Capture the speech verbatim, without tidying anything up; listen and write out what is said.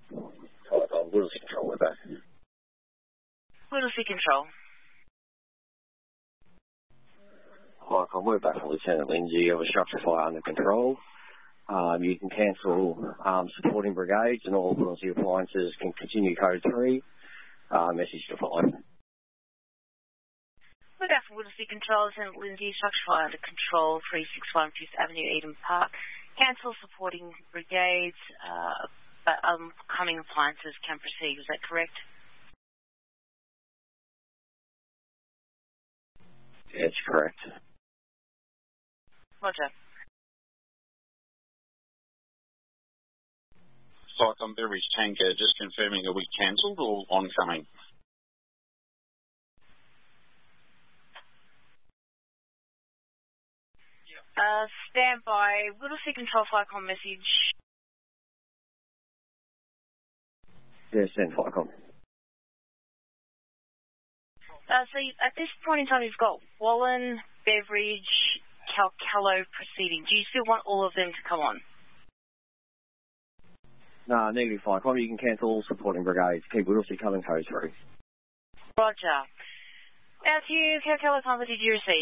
Flycom, Whittlesea Control, we're back. Whittlesea Control. Flycom, we're back from Lieutenant Lindsay of a structure fire under control. Um, you can cancel um, supporting brigades and all Whittlesea appliances can continue code three. Uh, message to follow. We're back from Whittlesea Control, Lieutenant Lindsay, structure fire under control, three sixty-one Fifth Avenue, Eden Park. Cancel supporting brigades, uh, but upcoming appliances can proceed. Is that correct? It's correct. Roger. Flycom Beverage Tanker, just confirming, are we cancelled or oncoming? Uh, stand by. Whittlesea Control Flycom message. Yeah, send Flycom. Uh, so you, at this point in time, you've got Wallen, Beveridge, Calcallo proceeding. Do you still want all of them to come on? No, negative Flycom. You can cancel all supporting brigades. Keep Whittlesea coming code three. Roger. Now to you, Calcallo, did you receive?